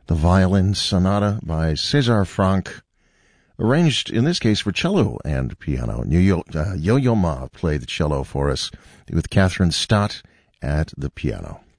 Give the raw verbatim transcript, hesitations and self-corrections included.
the Violin Sonata by César Franck, arranged in this case for cello and piano. Yo-Yo, uh, Yo-Yo Ma played the cello for us with Catherine Stott at the piano.